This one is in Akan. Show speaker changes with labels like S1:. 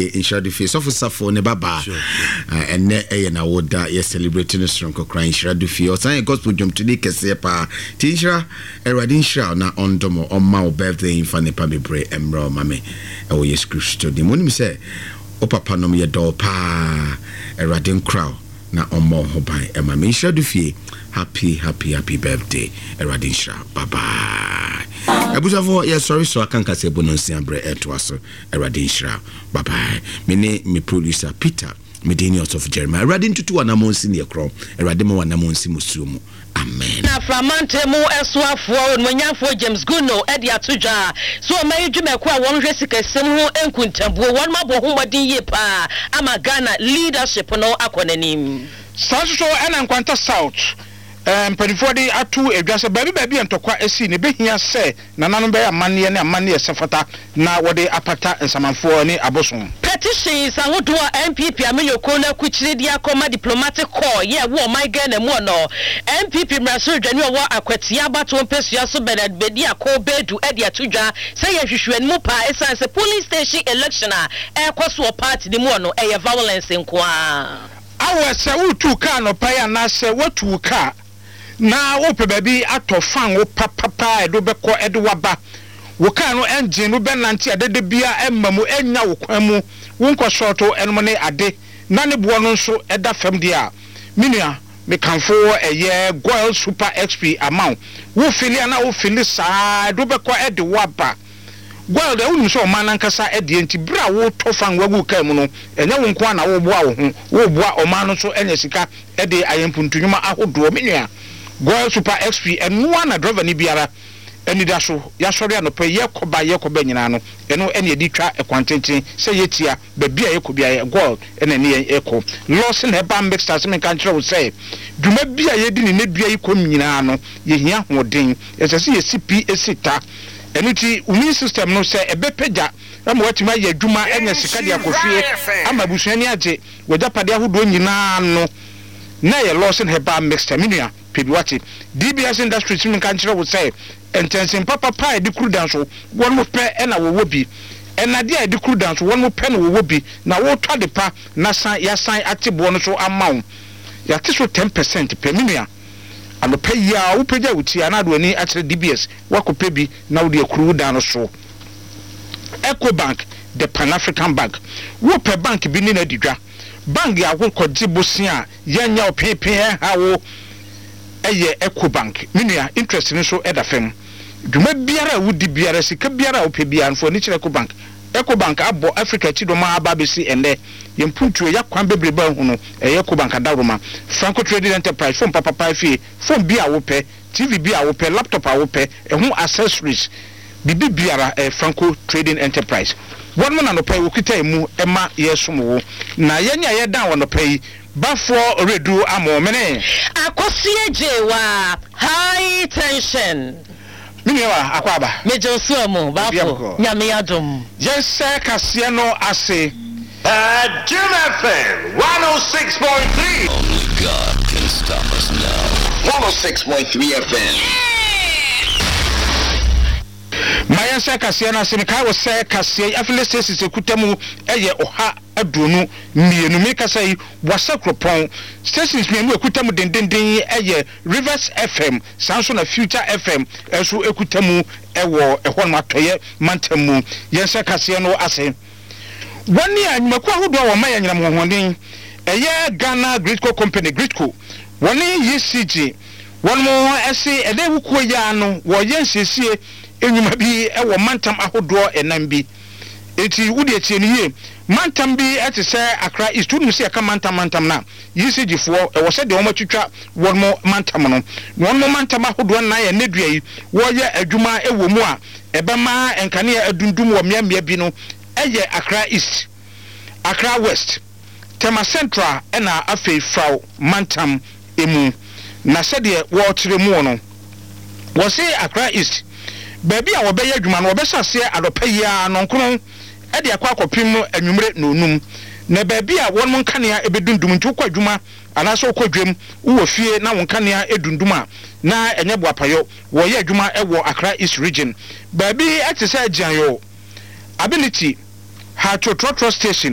S1: inshadu fie so for safo ne baba enne na woda ye celebrating strong cry inshadu fie o san gospel jom today kese pa tinshira erade inshira na ondomo on ma birthday in fane pa bebre emro mame e wo Yesu Kristo de monim se o papa nom ye do pa erade crowd na omo ho ban e mame inshadu fie happy birthday erade inshira bye bye. Abusafo ya sorry so akanka se bononsi ambre etwaso erade inshira bye bye. Me producer Peter Medenius of Jeremiah erade ntutu anamonsi ne ekro erade mo anamonsi musumu amen.
S2: Na framante mu esoafo onwanyafo James Guno edi atoja so mayi dwume kwa won hwesikasem ho enkuntambuo won mabo homodin ye pa ama Ghana leadership no akonanim
S3: so ena nkwanta south mpanyifodi atu edwase baby entokwa esi ne behia se nananom be amane ne amane sefata na wode apata nsamanfo ni abosom
S2: petitions ahodo MPP ameyoko na kuchiri dia koma diplomatic call ye wo my Ghana mu no MPP mraso dwani wo akwatia bato mpesua so Bernard Bedi akobedu edi atudwa se ye hwehwani mu pa esanse police station election a ekoso party ni mu no eye violence nkwa
S3: awo se utu ka no pa ya na se watu ka na wo pe baby atofan wo papa edo beko edo waba wo ka no engine no benanti adede bia emmamu enya wo kwan mu wo nkoshoto enmo ne ade na ne bo no nso eda fam dia minua me kanfo eye Goil Super XP amount wo filia na wo fili sa edo beko edo waba Goil de unu so man ankasa ede enti bra wo tofan wagu ka mu no enya wo nko na wo boa wo ho wo boa o man no so enya sika ede ayempuntunwuma ahodo minua Goil Super XP and one driver ni biara eni da so ya sori anope yekoba nyina no eno eni edi twa ekwantentin se yetia ba bia yekobia Goil ena ni eko loss na eba mixer se men kan kire wo say duma bia yedi ni ne dua yikom nyina no ye hia hoden esese ye CP esita eno ti umi system no se ebepeja na mo watima ye duma enya sika dia kofie ama busuani age wajapade ahodo nyina no na ye loss na eba mixer minua Pebiwati DBS industry team kan kire wo say intensin papa di crew dance won mo pe na wo bi na dia di crew dance won mo pe na wo bi na wo twa de pa na san ya san atebo no so amount ya te so 10% per minua ano pe ya wo peja wuti anado ani akire DBS wako pe bi na wo de crew dance so Ecobank the Pan African Bank wo pe bank bi ni na didwa bank ya wo koje bosia yanya opepe ha wo eye Ecobank minua interest ni so edafem duma biara wudi biara sika biara ope biara fo ni kire Ecobank abo Africa ti do ma aba besi ende yempuntuo yakwan bebreba hu no Ecobank adaroma Franco Trading Enterprise phone papa fie phone bia wo pe TV bia wo pe laptop a wo pe ehu accessories bibi biara Franco Trading Enterprise won mo na no pe wo kita emu ema yesomo na yenya ye dan wo no pe bafo redu amomene
S2: akosie jewa high tension
S3: minwa akwaba
S2: mejo suamu bafo nyame yadom
S3: yes kasie no ase
S4: Jim FM 106.3 only God can stop us now 106.3 FM
S3: Maya se kasie na se ka wo se kasie afile sesi se kutamu eye oha adonu mienu me kasai wasakropon stations mienu ekutamu dendenden eye Rivers FM sanso na Future FM eso ekutamu ewo ehon matoye mantamu yense kasie no ase woni anymaku ahodo wo maya nyina mohondin eye Ghana Gritco Company Gritco woni ECG wonmo ese ede wukuo ya no wo yensesie enyuma bi ewo mantam ahodo enambi eti wudi etie ni ye mantam bi etese Accra East tunu se aka mantam na ECG fo ewo se de wo matwitwa wonmo mantam no wonmo mantam ahodo na ye nedua yi wo ye adwuma ewo mu a ebema enkane adundum wo miamia bi no eye Accra East Accra West Tema Central ena afei fraw mantam emu na se de wo kire mu no wo se Accra East baby a wo be ye adwuma no wo be sase adopa yi a no nkron e de akwa akopim anwumre no onum na baby a won mon kanea ebedundum nti kwa adwuma anaso okwadwem wo fie na won kanea edundum a na enye boapayo wo ye adwuma e wo Accra East region baby etese agian yo ability ha to trotro station